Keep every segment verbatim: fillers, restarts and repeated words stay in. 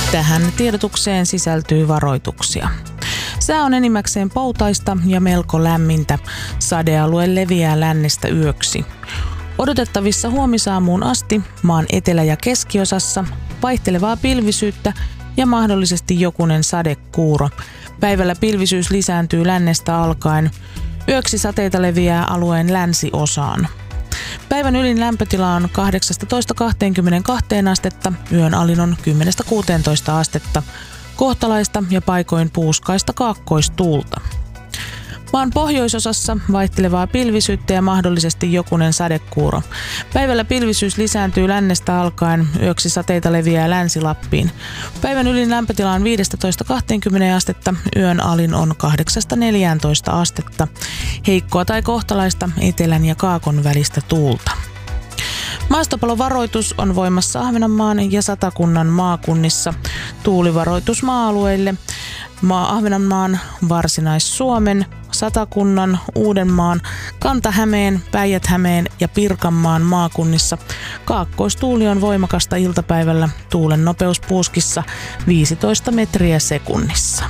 Tähän tiedotukseen sisältyy varoituksia. Sää on enimmäkseen poutaista ja melko lämmintä. Sadealue leviää lännestä yöksi. Odotettavissa huomisaamuun asti maan etelä- ja keskiosassa vaihtelevaa pilvisyyttä ja mahdollisesti jokunen sadekuuro. Päivällä pilvisyys lisääntyy lännestä alkaen. Yöksi sateita leviää alueen länsiosaan. Päivän ylin lämpötila on kahdeksasta kahteenkymmeneenkahteen astetta, yön alin on kymmenestä kuuteentoista astetta, kohtalaista ja paikoin puuskaista kaakkoistuulta. Maan pohjoisosassa vaihtelevaa pilvisyyttä ja mahdollisesti jokunen sadekuuro. Päivällä pilvisyys lisääntyy lännestä alkaen, yöksi sateita leviää Länsi-Lappiin. Päivän ylin lämpötila on viidestätoista kahteenkymmeneen astetta, yön alin on kahdeksasta neljääntoista astetta. Heikkoa tai kohtalaista etelän ja kaakon välistä tuulta. Maastopalovaroitus on voimassa Ahvenanmaan ja Satakunnan maakunnissa. Tuulivaroitus maa-alueille maa Ahvenanmaan, Varsinais-Suomen, Satakunnan, Uudenmaan, Kanta-Hämeen, Päijät-Hämeen ja Pirkanmaan maakunnissa. Kaakkoistuuli on voimakasta iltapäivällä, tuulen nopeus puuskissa viisitoista metriä sekunnissa.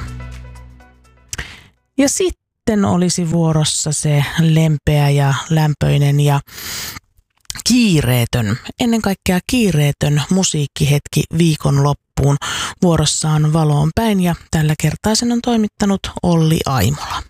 Ja sitten olisi vuorossa se lempeä ja lämpöinen ja kiireetön, ennen kaikkea kiireetön musiikkihetki viikonloppuun. Vuorossa on Valoon päin ja tällä kertaa sen on toimittanut Olli Aimola.